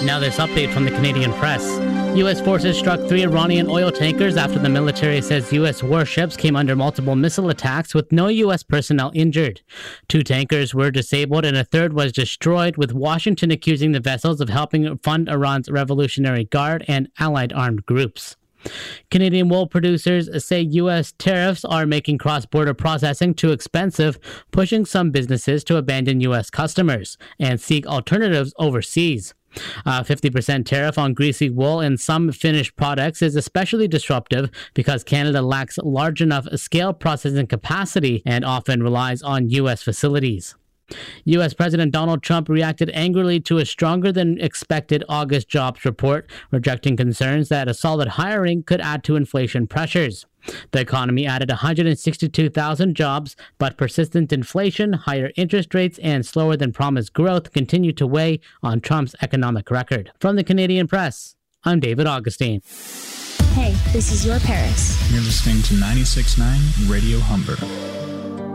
Now this update from the Canadian Press. U.S. forces struck 3 Iranian oil tankers after the military says U.S. warships came under multiple missile attacks with no U.S. personnel injured. 2 tankers were disabled and a third was destroyed, with Washington accusing the vessels of helping fund Iran's Revolutionary Guard and allied armed groups. Canadian wool producers say U.S. tariffs are making cross-border processing too expensive, pushing some businesses to abandon U.S. customers and seek alternatives overseas. A 50% tariff on greasy wool and some finished products is especially disruptive because Canada lacks large enough scale processing capacity and often relies on U.S. facilities. U.S. President Donald Trump reacted angrily to a stronger than expected August jobs report, rejecting concerns that a solid hiring could add to inflation pressures. The economy added 162,000 jobs, but persistent inflation, higher interest rates, and slower than promised growth continue to weigh on Trump's economic record. From the Canadian Press, I'm David Augustine. Hey, this is your Paris. You're listening to 96.9 Radio Humber.